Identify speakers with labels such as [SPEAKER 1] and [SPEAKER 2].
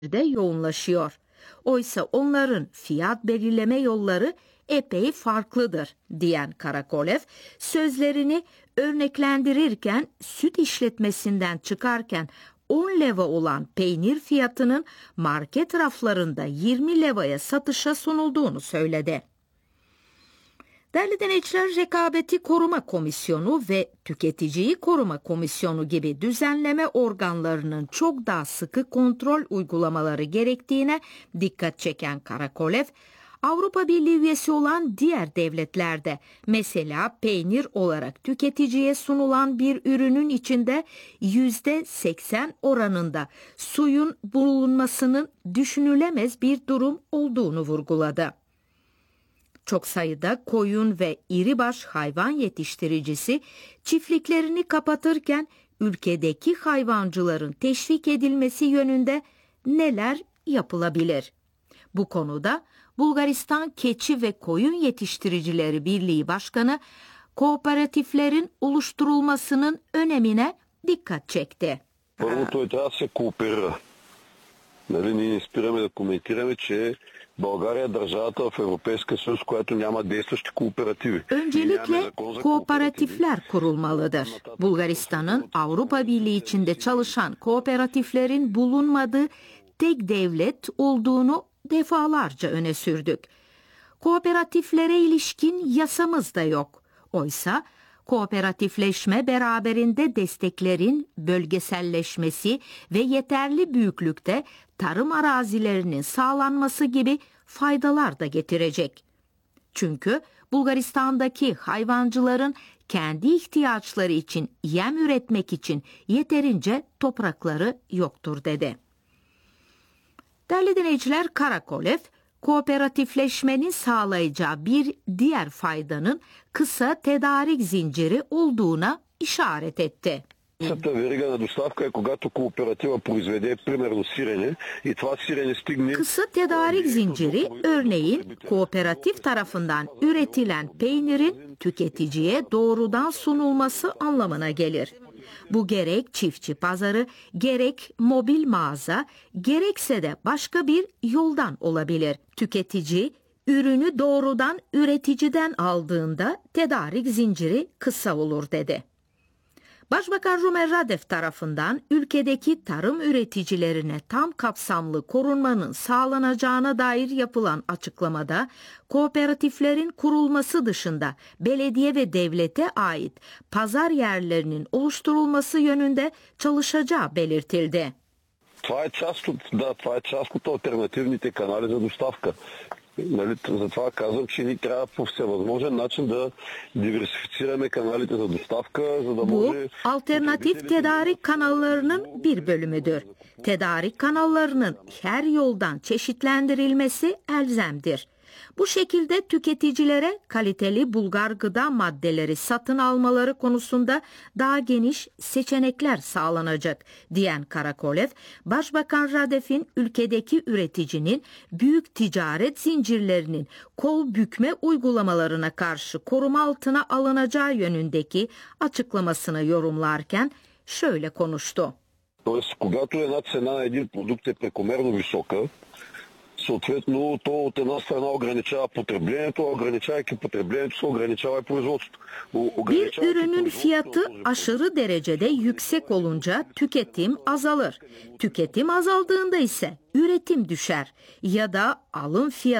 [SPEAKER 1] de yoğunlaşıyor. Oysa onların fiyat belirleme yolları epey farklıdır diyen Karakolev, sözlerini örneklendirirken süt işletmesinden çıkarken 10 leva olan peynir fiyatının market raflarında 20 levaya satışa sunulduğunu söyledi. Değerli dinleyiciler, Rekabeti Koruma Komisyonu ve Tüketiciyi Koruma Komisyonu gibi düzenleme organlarının çok daha sıkı kontrol uygulamaları gerektiğine dikkat çeken Karakolev, Avrupa Birliği üyesi olan diğer devletlerde mesela peynir olarak tüketiciye sunulan bir ürünün içinde %80 oranında suyun bulunmasının düşünülemez bir durum olduğunu vurguladı. Çok sayıda koyun ve iribaş hayvan yetiştiricisi çiftliklerini kapatırken ülkedeki hayvancıların teşvik edilmesi yönünde neler yapılabilir? Bu konuda Bulgaristan Keçi ve Koyun Yetiştiricileri Birliği Başkanı kooperatiflerin oluşturulmasının önemine dikkat çekti.
[SPEAKER 2] Първото трябва да се кооперира. Ние не спираме да коментираме, че България е държавата в Европейския съюз, която няма действащи кооперативи.
[SPEAKER 1] Öncelikle kooperatifler kurulmalıdır. Bulgaristan'ın Avrupa Birliği içinde çalışan kooperatiflerin bulunmadığı tek devlet olduğunu defalarca öne sürdük. Kooperatiflere ilişkin yasamız da yok. Oysa kooperatifleşme beraberinde desteklerin bölgeselleşmesi ve yeterli büyüklükte tarım arazilerinin sağlanması gibi faydalar da getirecek. Çünkü Bulgaristan'daki hayvancıların kendi ihtiyaçları için yem üretmek için yeterince toprakları yoktur dedi. Değerli dinleyiciler, Karakolev, kooperatifleşmenin sağlayacağı bir diğer faydanın kısa tedarik zinciri olduğuna işaret etti.
[SPEAKER 2] Верига на доставка е когато кооператива произведе примерно сирене и това сирене стигне.
[SPEAKER 1] Kısa tedarik zinciri örneğin kooperatif tarafından üretilen peynirin tüketiciye doğrudan sunulması anlamına gelir. Bu gerek çiftçi pazarı, gerek mobil mağaza, gerekse de başka bir yoldan olabilir. Tüketici ürünü doğrudan üreticiden aldığında tedarik zinciri kısa olur dedi. Başbakan Rumen Radev tarafından ülkedeki tarım üreticilerine tam kapsamlı korunmanın sağlanacağına dair yapılan açıklamada kooperatiflerin kurulması dışında belediye ve devlete ait pazar yerlerinin oluşturulması yönünde çalışacağı belirtildi.
[SPEAKER 2] Това е част от алтернативните канали за доставка. Затова казвам, че ние трябва по всевъзможен начин да диверсифицираме каналите за доставка, за да
[SPEAKER 1] Bu,
[SPEAKER 2] може...
[SPEAKER 1] alternatif tedarik kanallarının bir bölümüdür. Tedarik kanallarının her yoldan çeşitlendirilmesi elzemdir. Bu şekilde tüketicilere kaliteli Bulgar gıda maddeleri satın almaları konusunda daha geniş seçenekler sağlanacak diyen Karakolev, Başbakan Radev'in ülkedeki üreticinin büyük ticaret zincirlerinin kol bükme uygulamalarına karşı koruma altına alınacağı yönündeki açıklamasını yorumlarken şöyle konuştu.
[SPEAKER 2] Тоест, когато една цена на един продукт е прекомерно висока, съответно, то от една страна ограничава потреблението, а ограничавайки потреблението се ограничава и производството.
[SPEAKER 1] Bir ürünün fiyatı aşırı derecede yüksek olunca tüketim azalır. Tüketim azaldığında ise üretim düşer ya da alım fiyatı